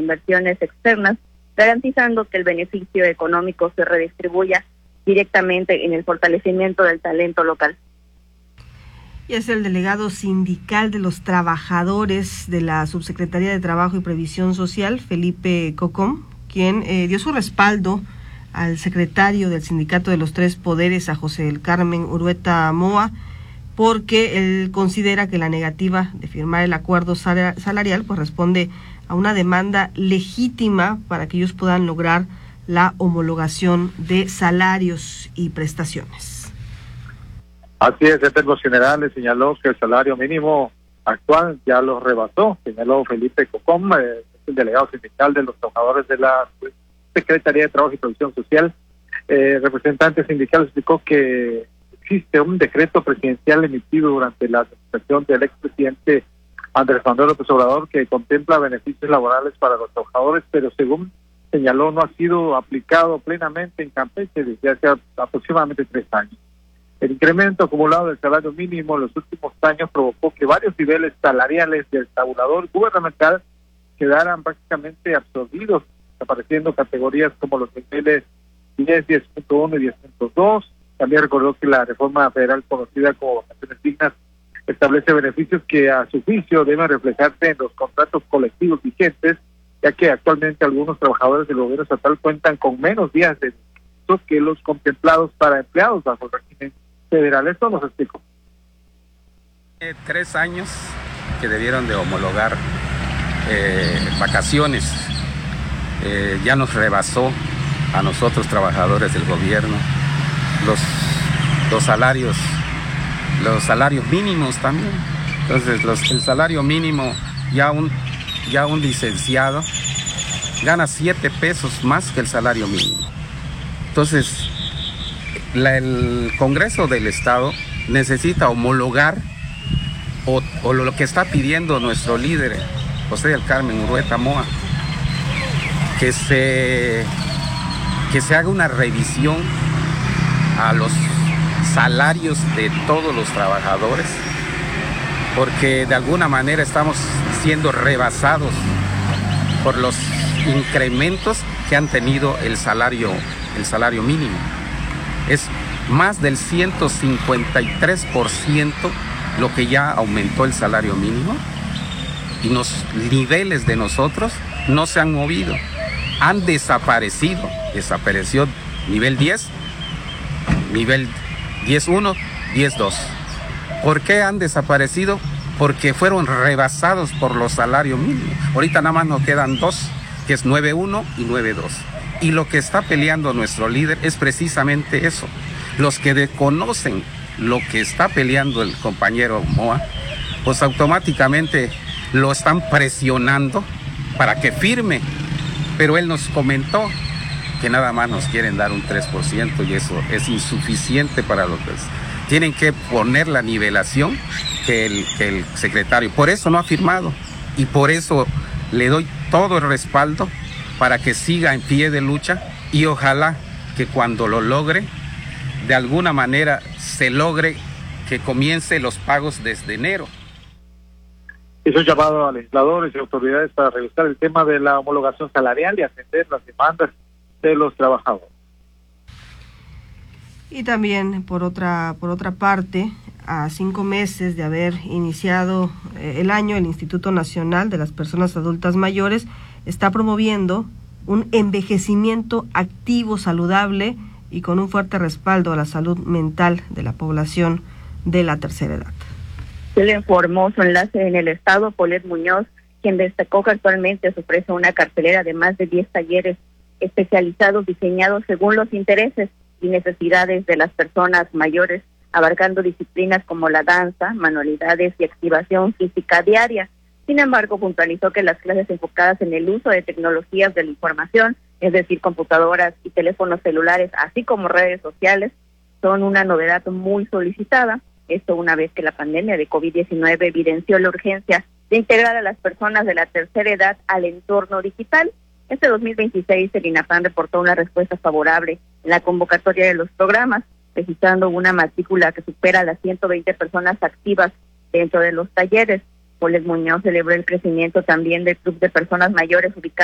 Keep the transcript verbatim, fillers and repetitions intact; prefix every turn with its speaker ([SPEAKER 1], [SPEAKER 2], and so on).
[SPEAKER 1] inversiones externas, garantizando que el beneficio económico se redistribuya directamente en el fortalecimiento del talento local.
[SPEAKER 2] Y es el delegado sindical de los trabajadores de la Subsecretaría de Trabajo y Previsión Social, Felipe Cocom, quien eh, dio su respaldo al secretario del Sindicato de los Tres Poderes, a José del Carmen Urueta Moa, porque él considera que la negativa de firmar el acuerdo salarial pues responde a una demanda legítima para que ellos puedan lograr la homologación de salarios y prestaciones.
[SPEAKER 3] Así es, en términos generales señaló que el salario mínimo actual ya lo rebasó, señaló Felipe Cocom, eh, el delegado sindical de los trabajadores de la Secretaría de Trabajo y Previsión Social. Eh, representante sindical explicó que existe un decreto presidencial emitido durante la administración del expresidente Andrés Manuel López Obrador que contempla beneficios laborales para los trabajadores, pero según señaló no ha sido aplicado plenamente en Campeche desde hace aproximadamente tres años. El incremento acumulado del salario mínimo en los últimos años provocó que varios niveles salariales del tabulador gubernamental quedaran prácticamente absorbidos, apareciendo categorías como los niveles diez, diez punto uno y diez punto dos. También recordó que la reforma federal conocida como vacaciones dignas establece beneficios que a su juicio deben reflejarse en los contratos colectivos vigentes, ya que actualmente algunos trabajadores del gobierno estatal cuentan con menos días de descanso que los contemplados para empleados bajo el régimen federal. Esto nos explico.
[SPEAKER 4] Eh, tres años que debieron de homologar eh, vacaciones, eh, ya nos rebasó a nosotros trabajadores del gobierno, los, los salarios, los salarios mínimos también. Entonces los, el salario mínimo, ya un, ya un licenciado gana siete pesos más que el salario mínimo. Entonces La, el Congreso del Estado necesita homologar o, o lo que está pidiendo nuestro líder, José del Carmen Urueta Moa, que se, que se haga una revisión a los salarios de todos los trabajadores, porque de alguna manera estamos siendo rebasados por los incrementos que han tenido el salario, el salario mínimo. Es más del ciento cincuenta y tres por ciento lo que ya aumentó el salario mínimo y los niveles de nosotros no se han movido, han desaparecido. Desapareció nivel diez, nivel diez uno, diez dos. ¿Por qué han desaparecido? Porque fueron rebasados por los salarios mínimos. Ahorita nada más nos quedan dos, que es nueve uno y nueve dos. Y lo que está peleando nuestro líder es precisamente eso. Los que desconocen lo que está peleando el compañero Moa, pues automáticamente lo están presionando para que firme. Pero él nos comentó que nada más nos quieren dar un tres por ciento y eso es insuficiente para lo que es. Tienen que poner la nivelación que el, que el secretario. Por eso no ha firmado y por eso le doy todo el respaldo para que siga en pie de lucha y ojalá que cuando lo logre, de alguna manera se logre que comience los pagos desde enero.
[SPEAKER 3] Hizo llamado a legisladores y autoridades para revisar el tema de la homologación salarial y atender las demandas de los trabajadores.
[SPEAKER 2] Y también, por otra, por otra parte, a cinco meses de haber iniciado eh, el año, el Instituto Nacional de las Personas Adultas Mayores está promoviendo un envejecimiento activo, saludable y con un fuerte respaldo a la salud mental de la población de la tercera edad.
[SPEAKER 1] Se le informó su enlace en el estado, Paulette Muñoz, quien destacó que actualmente se ofrece una cartelera de más de diez talleres especializados diseñados según los intereses y necesidades de las personas mayores, abarcando disciplinas como la danza, manualidades y activación física diaria. Sin embargo, puntualizó que las clases enfocadas en el uso de tecnologías de la información, es decir, computadoras y teléfonos celulares, así como redes sociales, son una novedad muy solicitada. Esto una vez que la pandemia de COVID diecinueve evidenció la urgencia de integrar a las personas de la tercera edad al entorno digital. Este dos mil veintiséis, el INAPAM reportó una respuesta favorable en la convocatoria de los programas, registrando una matrícula que supera las ciento veinte personas activas dentro de los talleres. Paulette Muñoz celebró el crecimiento también del club de personas mayores ubicado